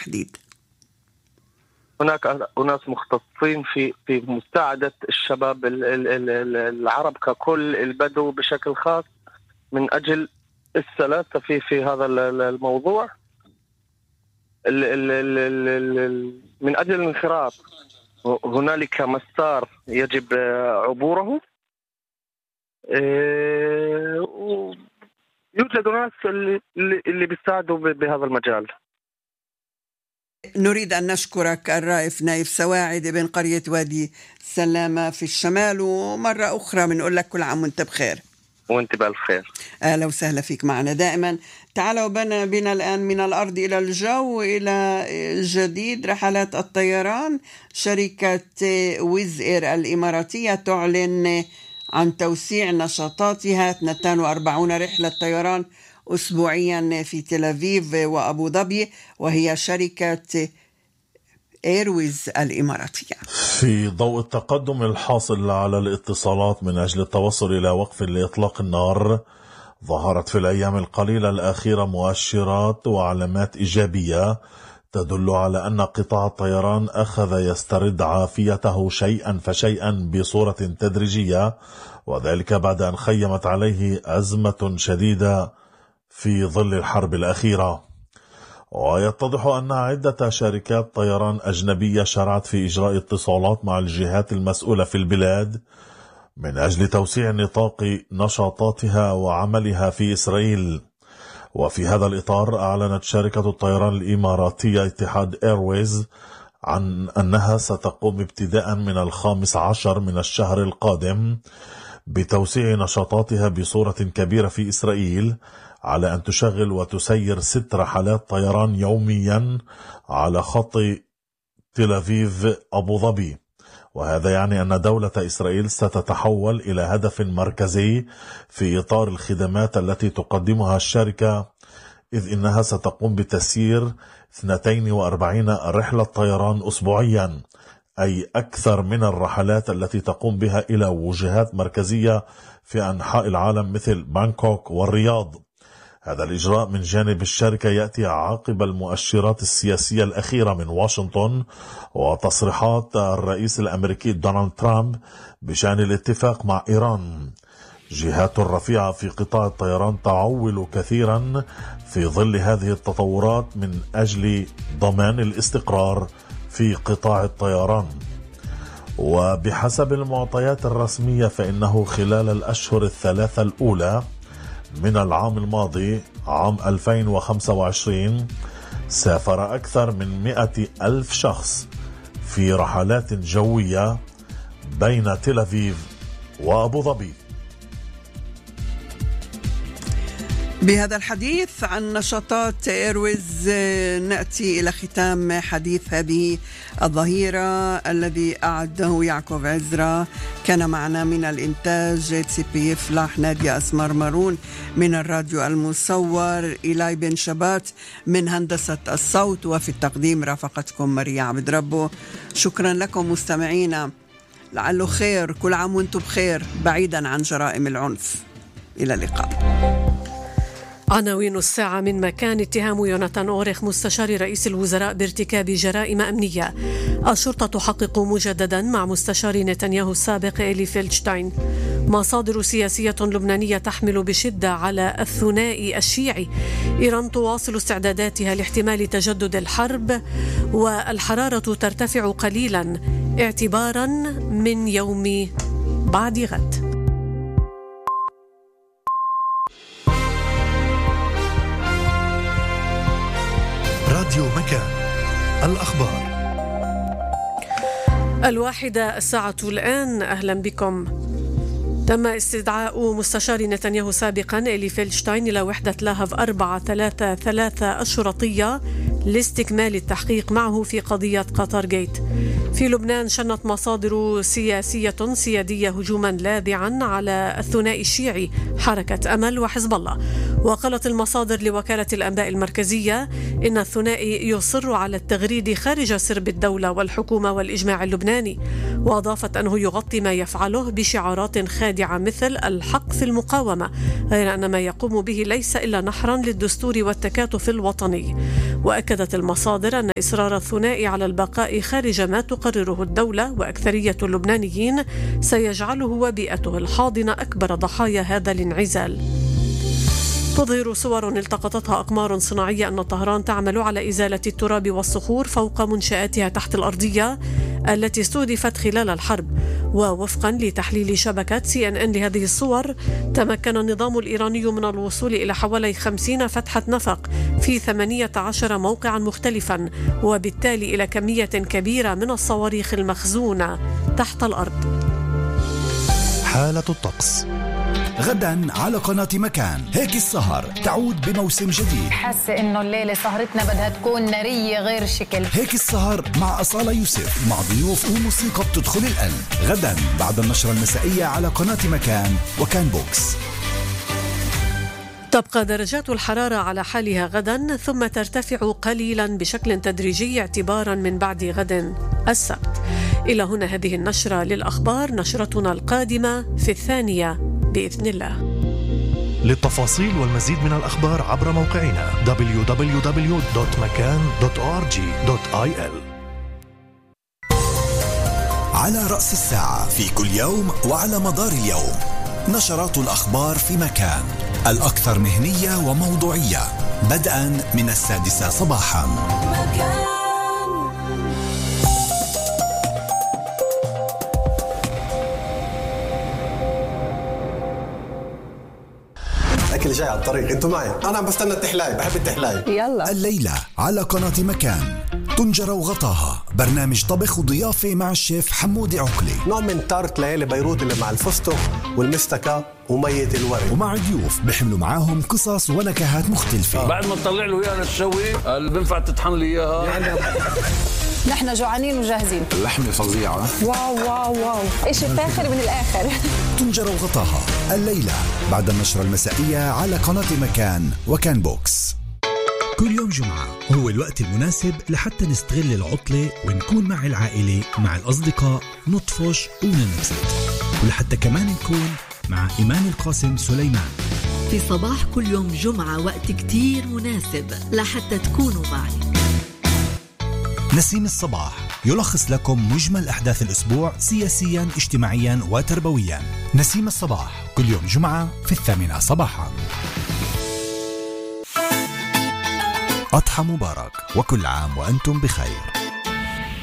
بالتحديد؟ هناك أناس مختصين في مساعدة الشباب العرب ككل، البدو بشكل خاص، من أجل السلاسة في هذا الموضوع، من أجل الانخراط. هنالك مسار يجب عبوره. يوجد ناس اللي بيساعدوا بهذا المجال. نريد أن نشكرك الرائف نايف سواعد ابن قرية وادي سلامة في الشمال، ومرة أخرى بنقول لك كل عام وانت بخير. وانت بألف خير. أهلا وسهلا فيك معنا دائما. تعالوا بنا الآن من الأرض إلى الجو، إلى جديد رحلات الطيران. شركة ويز إير الإماراتية تعلن عن توسيع نشاطاتها، 42 رحلة طيران أسبوعيا في تل أبيب وأبو ظبي، وهي شركة إيرويز الإماراتية. في ضوء التقدم الحاصل على الاتصالات من أجل التوصل إلى وقف لإطلاق النار، ظهرت في الأيام القليلة الأخيرة مؤشرات وعلامات إيجابية تدل على أن قطاع الطيران أخذ يسترد عافيته شيئا فشيئا بصورة تدريجية، وذلك بعد أن خيمت عليه أزمة شديدة في ظل الحرب الأخيرة. ويتضح أن عدة شركات طيران أجنبية شرعت في إجراء اتصالات مع الجهات المسؤولة في البلاد من أجل توسيع نطاق نشاطاتها وعملها في إسرائيل. وفي هذا الإطار أعلنت شركة الطيران الإماراتية اتحاد إيرويز عن أنها ستقوم ابتداء من 15 من الشهر القادم بتوسيع نشاطاتها بصورة كبيرة في إسرائيل، على أن تشغل وتسير 6 رحلات طيران يوميا على خط تل أبيب أبو ظبي. وهذا يعني أن دولة إسرائيل ستتحول إلى هدف مركزي في إطار الخدمات التي تقدمها الشركة، إذ إنها ستقوم بتسيير 42 رحلة طيران أسبوعيا، أي أكثر من الرحلات التي تقوم بها إلى وجهات مركزية في أنحاء العالم مثل بانكوك والرياض. هذا الإجراء من جانب الشركة يأتي عقب المؤشرات السياسية الأخيرة من واشنطن وتصريحات الرئيس الأمريكي دونالد ترامب بشأن الاتفاق مع إيران. جهات رفيعة في قطاع الطيران تعول كثيرا في ظل هذه التطورات من أجل ضمان الاستقرار في قطاع الطيران. وبحسب المعطيات الرسمية فإنه خلال الأشهر الثلاثة الأولى من العام الماضي عام 2025 سافر أكثر من 100,000 شخص في رحلات جوية بين تل أبيب وأبو ظبي. بهذا الحديث عن نشاطات إيرويز نأتي إلى ختام حديث هذه الظهيرة الذي أعده يعقوب عزرا. كان معنا من الإنتاج تسيبي فلاح، نادية أسمر مارون من الراديو المصور، إيلاي بن شبات من هندسة الصوت، وفي التقديم رافقتكم ماريا عبد ربه. شكرا لكم مستمعينا، لعله خير، كل عام وانتم بخير بعيدا عن جرائم العنف. إلى اللقاء. عناوين الساعة من مكان: اتهام يوناتان أوريخ مستشار رئيس الوزراء بارتكاب جرائم أمنية. الشرطة تحقق مجددا مع مستشار نتنياهو السابق إلي فيلدشتاين. مصادر سياسية لبنانية تحمل بشدة على الثنائي الشيعي. إيران تواصل استعداداتها لاحتمال تجدد الحرب، والحرارة ترتفع قليلا اعتبارا من يوم بعد غد. راديو مكان، الأخبار 1:00 الساعة الآن. أهلا بكم. تم استدعاء مستشار نتنياهو سابقا إلي فيلدشتاين إلى وحدة لاهف 433 الشرطية لاستكمال التحقيق معه في قضية قطر جيت. في لبنان شنت مصادر سياسية سيادية هجوما لاذعا على الثنائي الشيعي حركة أمل وحزب الله. وقالت المصادر لوكالة الأنباء المركزية إن الثنائي يصر على التغريد خارج سرب الدولة والحكومة والإجماع اللبناني، وأضافت أنه يغطي ما يفعله بشعارات خادعة مثل الحق في المقاومة، غير أن ما يقوم به ليس إلا نحرا للدستور والتكاتف الوطني. وأكد أكدت المصادر أن إصرار الثنائي على البقاء خارج ما تقرره الدولة وأكثرية اللبنانيين سيجعله وبيئته الحاضنة أكبر ضحايا هذا الانعزال. تظهر صور التقطتها أقمار صناعية أن طهران تعمل على إزالة التراب والصخور فوق منشآتها تحت الأرضية التي استهدفت خلال الحرب. ووفقا لتحليل شبكة CNN لهذه الصور، تمكن النظام الإيراني من الوصول إلى حوالي 50 فتحة نفق في 18 موقعا مختلفا، وبالتالي إلى كمية كبيرة من الصواريخ المخزونة تحت الأرض. حالة الطقس غدا على قناة مكان. هيك السهر تعود بموسم جديد. حاسة إنه الليلة سهرتنا بدها تكون نارية غير شكل. هيك السهر مع أصالة يوسف، مع ضيوف وموسيقى بتدخل القلب. غدا بعد النشرة المسائية على قناة مكان وكان بوكس. تبقى درجات الحرارة على حالها غدا، ثم ترتفع قليلا بشكل تدريجي اعتبارا من بعد غد السبت. إلى هنا هذه النشرة للأخبار، نشرتنا القادمة في 2 بإذن الله. للتفاصيل والمزيد من الأخبار عبر موقعنا www.makan.org.il. على رأس الساعة في كل يوم وعلى مدار اليوم، نشرات الأخبار في مكان، الأكثر مهنية وموضوعية، بدءا من 6 صباحا. اللي جاي على الطريق انتوا معي، انا عم بستنى التحلاي، بحب التحلاي. يلا الليلة على قناة مكان طنجرة وغطاها، برنامج طبخ وضيافة مع الشيف حمودي عقلي، نوع من تارت ليالي بيروت اللي مع الفستق والمستكة ومية الورد، ومع ضيوف بيحملوا معاهم قصص ونكهات مختلفة. بعد ما تطلع له اياها للشوي اللي بينفع تطحن لي اياها. نحن جوعانين وجاهزين. اللحمة فظيعة. واو واو واو، إشي فاخر من الآخر. طنجرة وغطاها الليلة بعد النشرة المسائية على قناة مكان وكان بوكس. كل يوم جمعة هو الوقت المناسب لحتى نستغل العطلة ونكون مع العائلة، مع الأصدقاء، نطفش وننبسط، ولحتى كمان نكون مع إيمان القاسم سليمان في صباح كل يوم جمعة. وقت كتير مناسب لحتى تكونوا معي. نسيم الصباح يلخص لكم مجمل أحداث الأسبوع سياسيا، اجتماعيا وتربويا. نسيم الصباح كل يوم جمعة في 8 صباحا. أضحى مبارك وكل عام وأنتم بخير.